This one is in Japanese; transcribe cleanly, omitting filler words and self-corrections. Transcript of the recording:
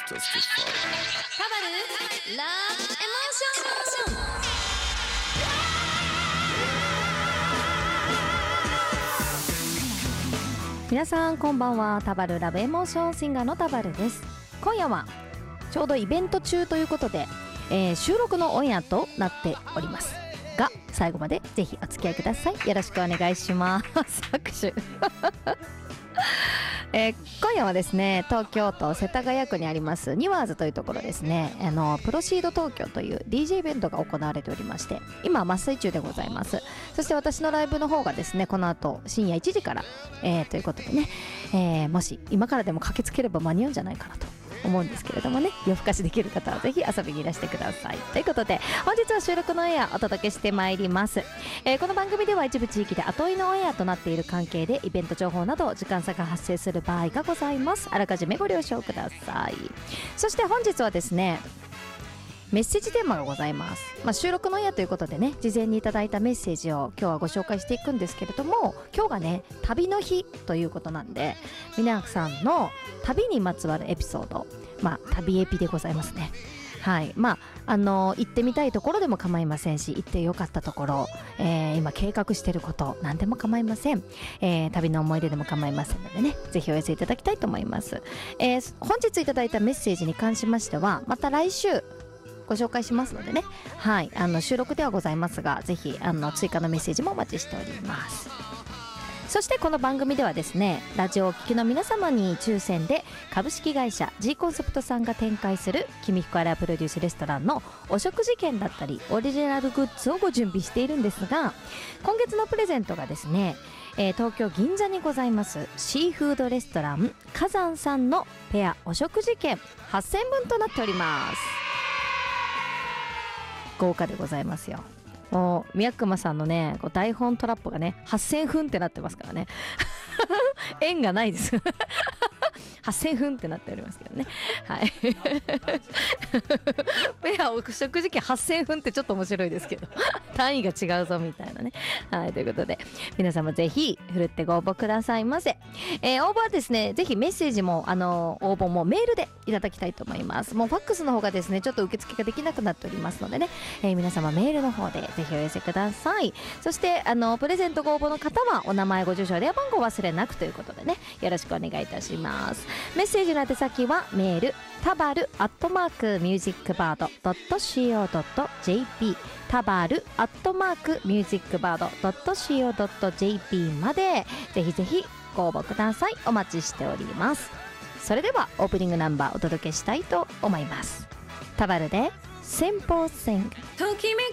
Justify カバルラブエモーション。皆さんこんばんは。タバルラブエモーションシンガーのタバルです。今夜はちょうどイベント中ということで、収録のオンエアとなっておりますが、最後までぜひお付き合いください。よろしくお願いします拍手今夜はですね、東京都世田谷区にありますニワーズというところですね、プロシード東京という DJ イベントが行われておりまして、今真っ最中でございます。そして私のライブの方がですね、この後深夜1時から、ということでね、もし今からでも駆けつければ間に合うんじゃないかなと思うんですけれどもね、夜更かしできる方はぜひ遊びにいらしてください。ということで本日は収録のオンエアお届けしてまいります。この番組では一部地域で後追いのオンエアとなっている関係でイベント情報など時間差が発生する場合がございます。あらかじめご了承ください。そして本日はですね、メッセージテーマがございます。収録のオンエアということでね、事前にいただいたメッセージを今日はご紹介していくんですけれども、今日がね旅の日ということなんで、皆さんの旅にまつわるエピソード、旅エピでございますね。はい、行ってみたいところでも構いませんし、行ってよかったところ、今計画していること何でも構いません。旅の思い出でも構いませんのでね、ぜひお寄せいただきたいと思います。本日いただいたメッセージに関しましてはまた来週ご紹介しますのでね、はい、収録ではございますが、ぜひ追加のメッセージもお待ちしております。そしてこの番組ではですね、ラジオを聴きの皆様に抽選で株式会社 G コンセプトさんが展開する君彦アラプロデュースレストランのお食事券だったりオリジナルグッズをご準備しているんですが、今月のプレゼントがですね、東京銀座にございますシーフードレストラン火山さんのペアお食事券8000分となっております。豪華でございますよ。もう宮熊さんのね、こう台本トラップがね8000分ってなってますからね縁がないです8000分ってなっておりますけどね。はいペアお食事券8000分ってちょっと面白いですけど単位が違うぞみたいなね。はい、ということで皆様ぜひふるってご応募くださいませ。応募はですね、ぜひメッセージも応募もメールでいただきたいと思います。もうファックスの方がですねちょっと受付ができなくなっておりますのでね、皆様メールの方でぜひお寄せください。そしてプレゼントご応募の方はお名前ご住所電話番号忘れなくということでね、よろしくお願いいたします。メッセージの宛先はメールタバル@musicbird.co.jp タバル@musicbird.co.jp までぜひぜひご応募ください。お待ちしております。それではオープニングナンバーお届けしたいと思います。タバルで先方戦ときめ